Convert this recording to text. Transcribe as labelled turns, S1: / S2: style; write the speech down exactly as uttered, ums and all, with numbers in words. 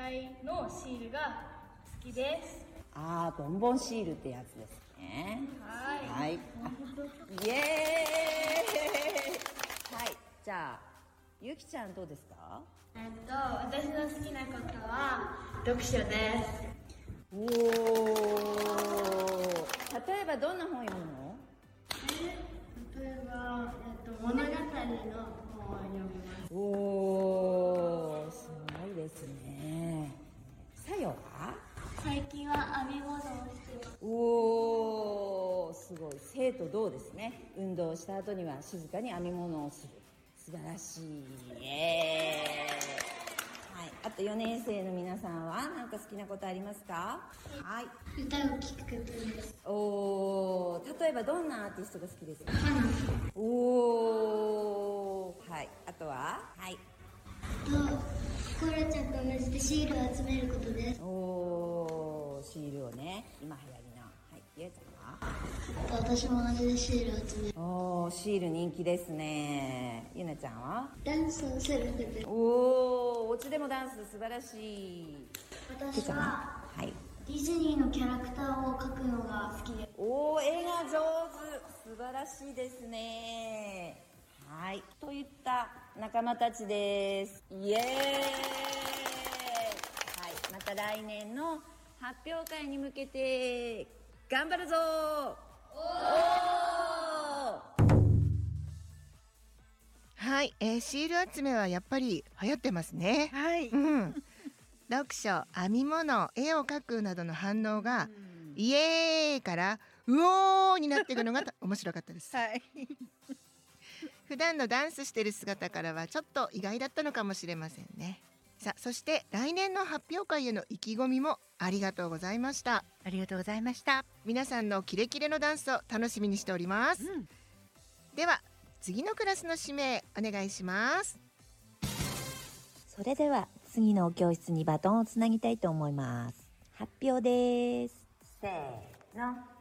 S1: 体のシールが好きです。
S2: あー、ボンボンシールってやつですね。
S1: はい。
S2: はい。イエーイ。はい。じゃあ、ゆきちゃんどうですか？
S1: えっと、私の好きなことは読書です。
S2: おー。例えばどんな本読むの？
S1: 例えば、えっと、物語の本を読みます。
S2: おー、すごいですね。さよは？
S1: 最近は編み物をしてます。
S2: おー、すごい。生徒どうですね。運動した後には静かに編み物をする。素晴らしい。イエーイ。はい。あとよねん生の皆さんは何か好きなことありますか？はい。
S1: 歌を聴くことです。
S2: おー、例えばどんなアーティストが好きですか？
S1: 花
S2: おー。はい。あとは？はい。
S1: と、コラちゃんと同じでシールを集めることです。
S2: おー、シールをね、今流行りな。はい。ゆうちゃんは？
S1: 私も同じでシールを集める。
S2: おー、シール人気ですね。ゆなちゃんは？
S1: ダンスをすることです。
S2: おー、お家でもダンス素晴らしい。
S1: 私は
S2: はい。
S1: ディズニーのキャラクターを描くのが好きです。
S2: おー、絵が上手。素晴らしいですね。はい。といった仲間たちです。イエーイ。はい。また来年の発表会に向けて頑張るぞ。おー。
S3: はい、えー、シール集めはやっぱり流行ってますね。
S4: はい、
S3: うん、読書、編み物、絵を描くなどの反応が、うん、イエーイからうおーになっていくのが面白かったです。
S4: はい、
S3: 普段のダンスしてる姿からはちょっと意外だったのかもしれませんね。さあ、そして来年の発表会への意気込みもありがとうございました。
S4: ありがとうございました。
S3: 皆さんのキレキレのダンスを楽しみにしております、うん、では次のクラスの指名お願いします。
S5: それでは次の教室にバトンをつなぎたいと思います。発表です。
S2: せーの。